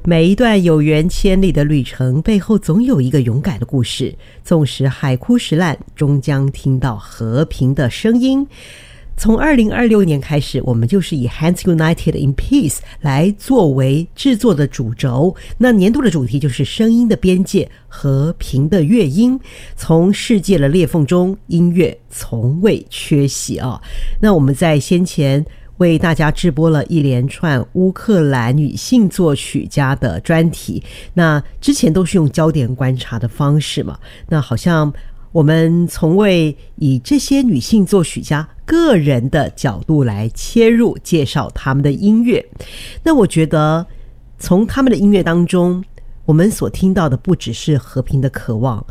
每一段有缘千里的旅程背后总有一个勇敢的故事，纵使海枯石烂，终将听到和平的声音。从2026年开始，我们就是以 Hands United in Peace 来作为制作的主轴，那年度的主题就是声音的边界，和平的乐音。从世界的裂缝中，音乐从未缺席啊。那我们在先前为大家直播了一连串乌克兰女性作曲家的专题，那之前都是用焦点观察的方式嘛，那好像我们从未以这些女性作曲家个人的角度来切入介绍他们的音乐。那我觉得从他们的音乐当中，我们所听到的不只是和平的渴望，